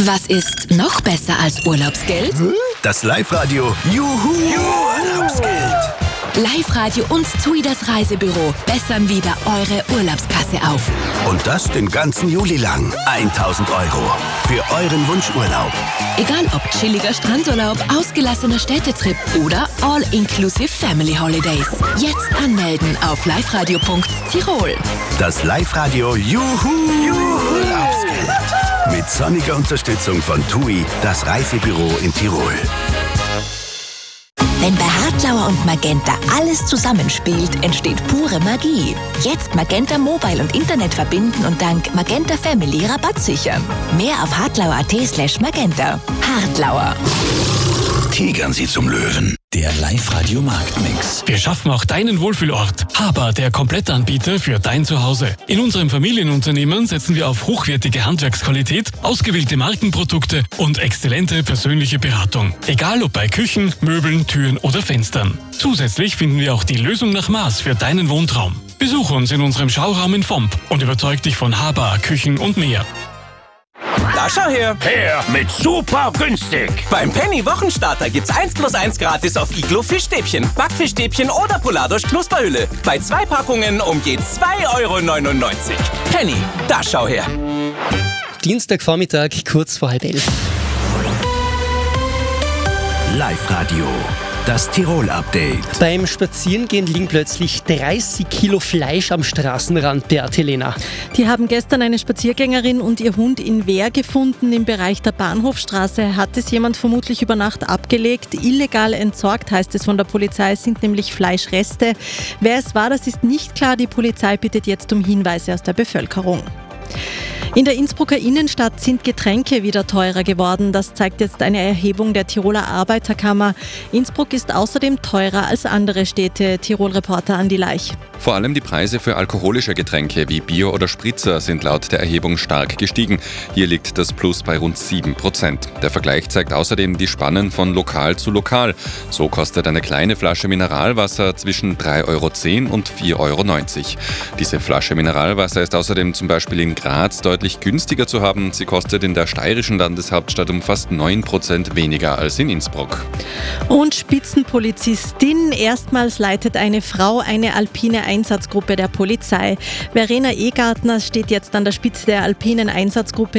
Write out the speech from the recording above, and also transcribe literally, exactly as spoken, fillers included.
Was ist noch besser als Urlaubsgeld? Das Live-Radio Juhu Urlaubsgeld. Live-Radio und TUI, das Reisebüro, bessern wieder eure Urlaubskasse auf. Und das den ganzen Juli lang. tausend Euro für euren Wunschurlaub. Egal ob chilliger Strandurlaub, ausgelassener Städtetrip oder All-Inclusive Family Holidays. Jetzt anmelden auf liveradio punkt tirol. Das Live-Radio Juhu Urlaubsgeld. Mit sonniger Unterstützung von TUI, das Reisebüro in Tirol. Wenn bei Hartlauer und Magenta alles zusammenspielt, entsteht pure Magie. Jetzt Magenta Mobile und Internet verbinden und dank Magenta Family Rabatt sichern. Mehr auf hartlauer punkt at slash magenta. Hartlauer. Tigern Sie zum Löwen. Der Live-Radio Marktmix. Wir schaffen auch deinen Wohlfühlort. Haber, der Komplettanbieter für dein Zuhause. In unserem Familienunternehmen setzen wir auf hochwertige Handwerksqualität, ausgewählte Markenprodukte und exzellente persönliche Beratung. Egal ob bei Küchen, Möbeln, Türen oder Fenstern. Zusätzlich finden wir auch die Lösung nach Maß für deinen Wohntraum. Besuche uns in unserem Schauraum in Vomp und überzeug dich von Haber, Küchen und mehr. Da schau her! Her mit super günstig! Beim Penny Wochenstarter gibt's eins plus eins gratis auf Iglo Fischstäbchen, Backfischstäbchen oder Poladosch Knusperhülle. Bei zwei Packungen um je zwei Euro neunundneunzig. Penny, da schau her! Dienstagvormittag, kurz vor halb elf. Live-Radio, das Tirol-Update. Beim Spazierengehen liegen plötzlich dreißig Kilo Fleisch am Straßenrand, Beate Lena. Die haben gestern eine Spaziergängerin und ihr Hund in Wehr gefunden. Im Bereich der Bahnhofstraße hat es jemand vermutlich über Nacht abgelegt. Illegal entsorgt, heißt es von der Polizei, es sind nämlich Fleischreste. Wer es war, das ist nicht klar. Die Polizei bittet jetzt um Hinweise aus der Bevölkerung. In der Innsbrucker Innenstadt sind Getränke wieder teurer geworden. Das zeigt jetzt eine Erhebung der Tiroler Arbeiterkammer. Innsbruck ist außerdem teurer als andere Städte. Tirol-Reporter Andi Leich. Vor allem die Preise für alkoholische Getränke wie Bier oder Spritzer sind laut der Erhebung stark gestiegen. Hier liegt das Plus bei rund sieben Prozent. Der Vergleich zeigt außerdem die Spannen von lokal zu lokal. So kostet eine kleine Flasche Mineralwasser zwischen drei Euro zehn und vier Euro neunzig. Diese Flasche Mineralwasser ist außerdem zum Beispiel in Graz deutlich günstiger zu haben. Sie kostet in der steirischen Landeshauptstadt um fast neun Prozent weniger als in Innsbruck. Und Spitzenpolizistin. Erstmals leitet eine Frau eine alpine Einsatzgruppe der Polizei. Verena Egartner steht jetzt an der Spitze der alpinen Einsatzgruppe